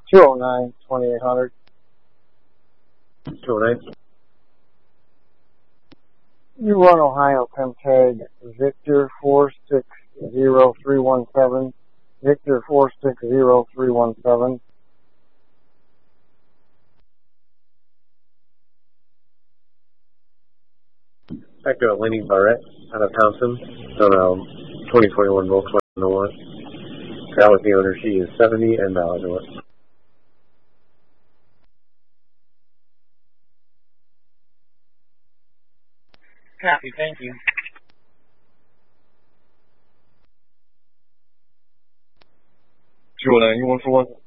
209, 2800. 209. You run Ohio Pemtag Victor 460317. Victor 460317. Back to Lenny Barrett out of Thompson. On 2021 Volkswagen Nova. Got with the owner. She is 70 and knowledgeable. Copy, thank you. 209, you 141?